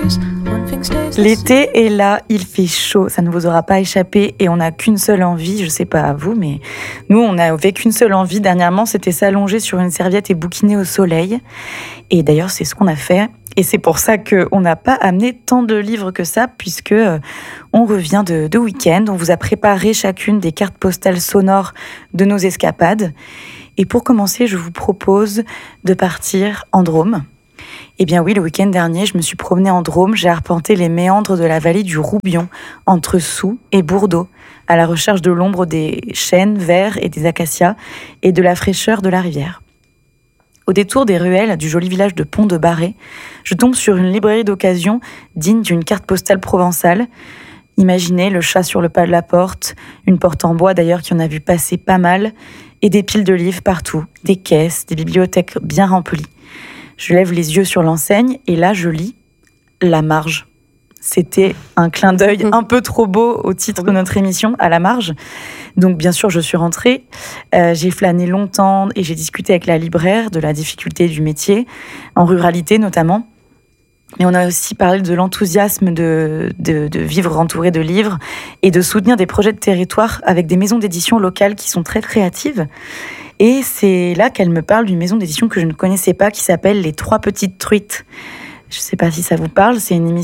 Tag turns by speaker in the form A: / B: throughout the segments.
A: L'été est là, il fait chaud, ça ne vous aura pas échappé et on n'a qu'une seule envie, je sais pas à vous, mais nous on n'avait qu'une seule envie dernièrement, c'était s'allonger sur une serviette et bouquiner au soleil. Et d'ailleurs c'est ce qu'on a fait et c'est pour ça qu'on n'a pas amené tant de livres que ça puisque on revient de week-end, on vous a préparé chacune des cartes postales sonores de nos escapades. Et pour commencer, je vous propose de partir en Drôme. Eh bien oui, le week-end dernier, je me suis promenée en Drôme, j'ai arpenté les méandres de la vallée du Roubion, entre Soux et Bourdeaux, à la recherche de l'ombre des chênes verts et des acacias, et de la fraîcheur de la rivière. Au détour des ruelles du joli village de Pont-de-Barré, je tombe sur une librairie d'occasion digne d'une carte postale provençale. Imaginez le chat sur le pas de la porte, une porte en bois d'ailleurs qui en a vu passer pas mal, et des piles de livres partout, des caisses, des bibliothèques bien remplies. Je lève les yeux sur l'enseigne et là, je lis « La Marge ». C'était un clin d'œil un peu trop beau au titre de notre émission, « À la marge ». Donc, bien sûr, je suis rentrée. J'ai flâné longtemps et j'ai discuté avec la libraire de la difficulté du métier, en ruralité notamment. Mais on a aussi parlé de l'enthousiasme de vivre entouré de livres et de soutenir des projets de territoire avec des maisons d'édition locales qui sont très créatives. Et c'est là qu'elle me parle d'une maison d'édition que je ne connaissais pas, qui s'appelle Les Trois Petites Truites. Je ne sais pas si ça vous parle, c'est une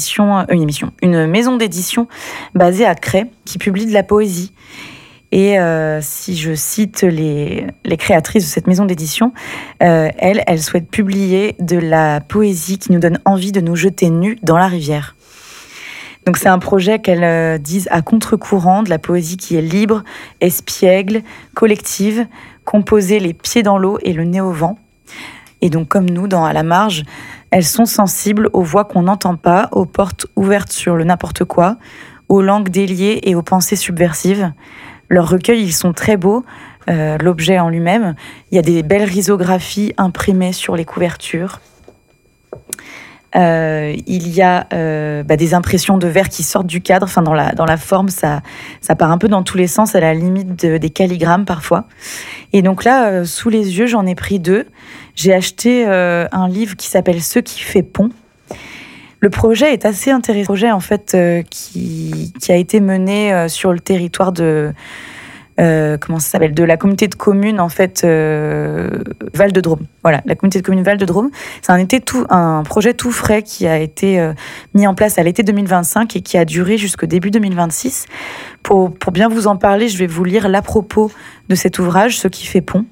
A: maison d'édition basée à Cray, qui publie de la poésie. Et si je cite les créatrices de cette maison d'édition, elles souhaitent publier de la poésie qui nous donne envie de nous jeter nus dans la rivière. Donc c'est un projet qu'elles disent à contre-courant, de la poésie qui est libre, espiègle, collective, composée les pieds dans l'eau et le nez au vent. Et donc comme nous, dans À la marge, elles sont sensibles aux voix qu'on n'entend pas, aux portes ouvertes sur le n'importe quoi, aux langues déliées et aux pensées subversives. Leurs recueils, ils sont très beaux, l'objet en lui-même. Il y a des belles risographies imprimées sur les couvertures. Il y a des impressions de vers qui sortent du cadre. Enfin, dans la forme, ça part un peu dans tous les sens, à la limite des calligrammes parfois. Et donc là, sous les yeux, j'en ai pris 2. J'ai acheté un livre qui s'appelle « Ce qui fait pont ». Le projet est assez intéressant. Le projet, en fait, qui a été mené sur le territoire de de la communauté de communes en fait Val de Drôme. Voilà, la communauté de communes Val de Drôme. C'est un projet tout frais qui a été mis en place à l'été 2025 et qui a duré jusqu'au début 2026. Pour bien vous en parler, je vais vous lire l'à-propos de cet ouvrage, Ce qui fait pont.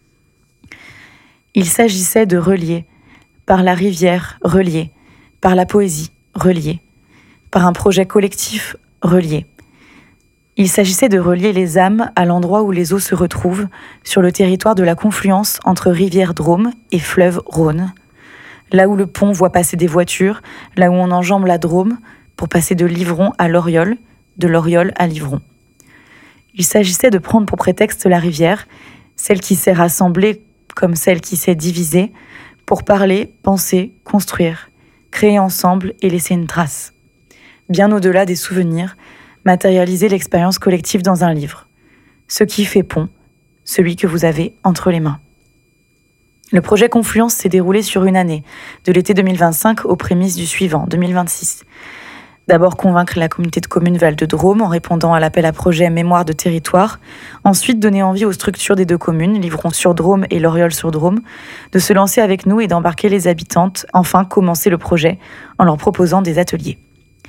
A: Il s'agissait de relier, par la rivière relier, par la poésie relier, par un projet collectif relié. Il s'agissait de relier les âmes à l'endroit où les eaux se retrouvent, sur le territoire de la confluence entre rivière Drôme et fleuve Rhône. Là où le pont voit passer des voitures, là où on enjambe la Drôme pour passer de Livron à Loriol, de Loriol à Livron. Il s'agissait de prendre pour prétexte la rivière, celle qui s'est rassemblée comme celle qui s'est divisée, pour parler, penser, construire, créer ensemble et laisser une trace. Bien au-delà des souvenirs, matérialiser l'expérience collective dans un livre. Ce qui fait pont, celui que vous avez entre les mains. Le projet Confluence s'est déroulé sur une année, de l'été 2025 aux prémices du suivant, 2026. D'abord convaincre la communauté de communes Val de Drôme en répondant à l'appel à projet Mémoire de territoire, ensuite donner envie aux structures des 2 communes, Livron sur Drôme et Loriol sur Drôme, de se lancer avec nous et d'embarquer les habitantes, enfin commencer le projet en leur proposant des ateliers.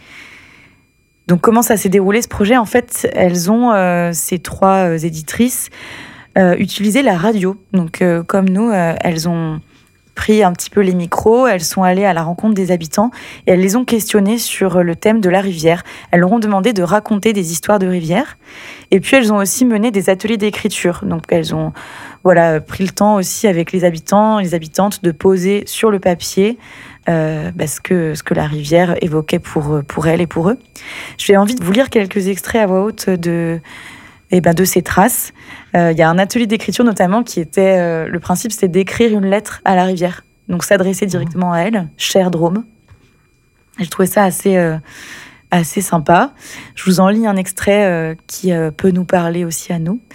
A: Donc comment ça s'est déroulé ce projet ? En fait, elles ont, ces 3 éditrices, utilisé la radio. Donc comme nous, elles ont pris un petit peu les micros, elles sont allées à la rencontre des habitants et elles les ont questionnés sur le thème de la rivière. Elles leur ont demandé de raconter des histoires de rivière. Et puis elles ont aussi mené des ateliers d'écriture. Donc elles ont pris le temps aussi avec les habitants, les habitantes de poser sur le papier ce que la rivière évoquait pour elle et pour eux. J'ai envie de vous lire quelques extraits à voix haute de ces traces. Il y a un atelier d'écriture notamment qui était... le principe, c'était d'écrire une lettre à la rivière. Donc s'adresser directement à elle, chère Drôme. Et je trouvais ça assez sympa. Je vous en lis un extrait qui peut nous parler aussi à nous.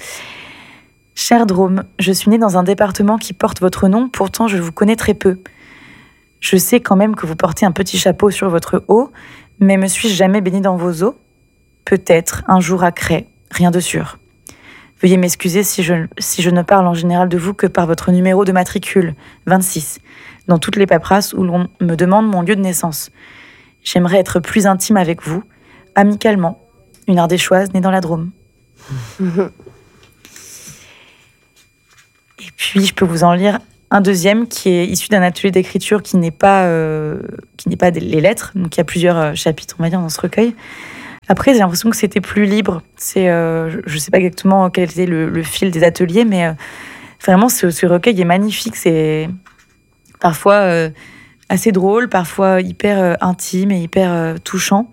A: Chère Drôme, je suis née dans un département qui porte votre nom, pourtant je vous connais très peu. Je sais quand même que vous portez un petit chapeau sur votre haut, mais me suis-je jamais baignée dans vos eaux? Peut-être, un jour à Cray, rien de sûr. Veuillez m'excuser si je ne parle en général de vous que par votre numéro de matricule, 26, dans toutes les paperasses où l'on me demande mon lieu de naissance. J'aimerais être plus intime avec vous, amicalement, une ardéchoise née dans la Drôme. Et puis, je peux vous en lire un deuxième qui est issu d'un atelier d'écriture qui n'est pas les lettres. Donc, il y a plusieurs chapitres, on va dire, dans ce recueil. Après, j'ai l'impression que c'était plus libre. Je ne sais pas exactement quel était le fil des ateliers, mais vraiment, ce recueil est magnifique. C'est parfois assez drôle, parfois hyper intime et hyper touchant.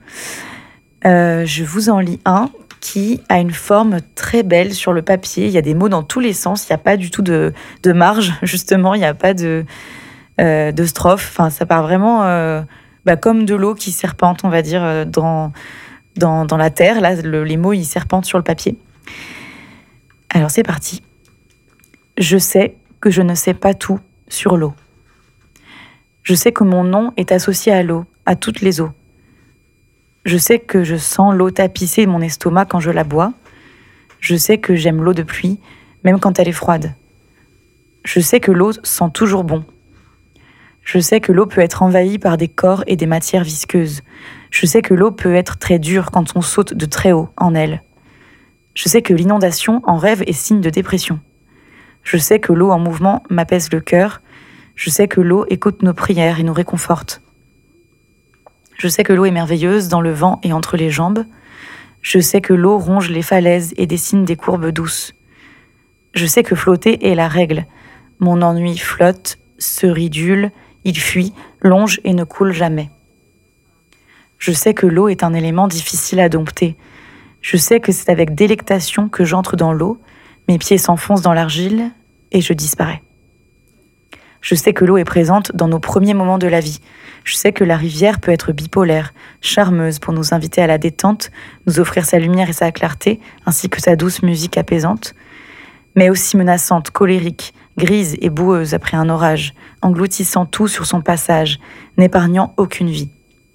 A: Je vous en lis un qui a une forme très belle sur le papier. Il y a des mots dans tous les sens. Il n'y a pas du tout de marge, justement. Il n'y a pas de strophe. Enfin, ça part vraiment comme de l'eau qui serpente, on va dire, dans la terre. Là, les mots, ils serpentent sur le papier. Alors, c'est parti. Je sais que je ne sais pas tout sur l'eau. Je sais que mon nom est associé à l'eau, à toutes les eaux. Je sais que je sens l'eau tapisser mon estomac quand je la bois. Je sais que j'aime l'eau de pluie, même quand elle est froide. Je sais que l'eau sent toujours bon. Je sais que l'eau peut être envahie par des corps et des matières visqueuses. Je sais que l'eau peut être très dure quand on saute de très haut en elle. Je sais que l'inondation en rêve est signe de dépression. Je sais que l'eau en mouvement m'apaise le cœur. Je sais que l'eau écoute nos prières et nous réconforte. Je sais que l'eau est merveilleuse dans le vent et entre les jambes. Je sais que l'eau ronge les falaises et dessine des courbes douces. Je sais que flotter est la règle. Mon ennui flotte, se ridule, il fuit, longe et ne coule jamais. Je sais que l'eau est un élément difficile à dompter. Je sais que c'est avec délectation que j'entre dans l'eau, mes pieds s'enfoncent dans l'argile et je disparais. Je sais que l'eau est présente dans nos premiers moments de la vie. Je sais que la rivière peut être bipolaire, charmeuse pour nous inviter à la détente, nous offrir sa lumière et sa clarté, ainsi que sa douce musique apaisante, mais aussi menaçante, colérique, grise et boueuse après un orage, engloutissant tout sur son passage, n'épargnant aucune vie.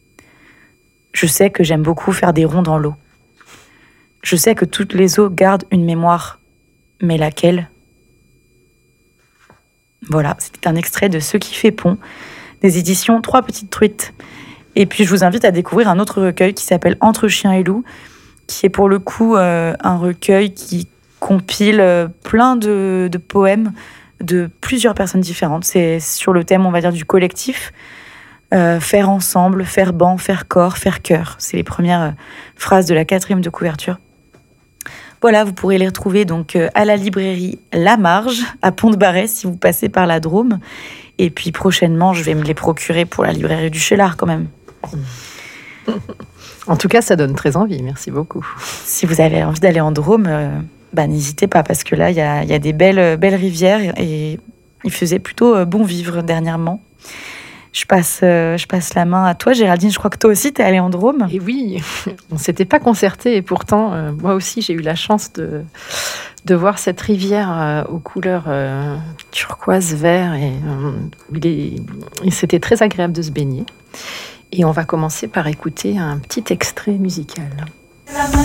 A: Je sais que j'aime beaucoup faire des ronds dans l'eau. Je sais que toutes les eaux gardent une mémoire, mais laquelle ? Voilà, c'était un extrait de Ce qui fait pont, des éditions Trois Petites Truites. Et puis je vous invite à découvrir un autre recueil qui s'appelle Entre chiens et loups, qui est pour le coup un recueil qui compile plein de poèmes de plusieurs personnes différentes. C'est sur le thème, on va dire, du collectif. Faire ensemble, faire banc, faire corps, faire cœur. C'est les premières phrases de la 4e de couverture. Voilà, vous pourrez les retrouver donc à la librairie La Marge, à Pont-de-Barret, si vous passez par la Drôme. Et puis prochainement, je vais me les procurer pour la librairie du Cheylard quand même.
B: En tout cas, ça donne très envie. Merci beaucoup.
A: Si vous avez envie d'aller en Drôme, n'hésitez pas, parce que là, il y a des belles rivières et il faisait plutôt bon vivre dernièrement. Je passe la main à toi, Géraldine. Je crois que toi aussi, t'es allée en Drôme.
B: Et oui, on s'était pas concerté. Et pourtant, moi aussi, j'ai eu la chance de voir cette rivière aux couleurs turquoise, vert. Et c'était très agréable de se baigner. Et on va commencer par écouter un petit extrait musical.
C: La main